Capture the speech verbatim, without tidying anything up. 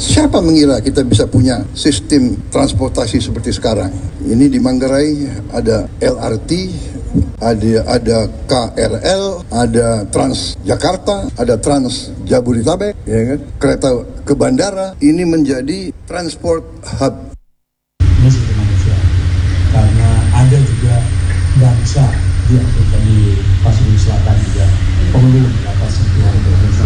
Siapa mengira kita bisa punya sistem transportasi seperti sekarang? Ini di Manggarai ada L R T, ada ada K R L, ada Trans Jakarta, ada Trans Jabodetabek, ya kan? Kereta ke bandara. Ini menjadi transport hub. Ini seperti manusia, karena ada juga bangsa di Afrika, di Pasifik Selatan juga perlu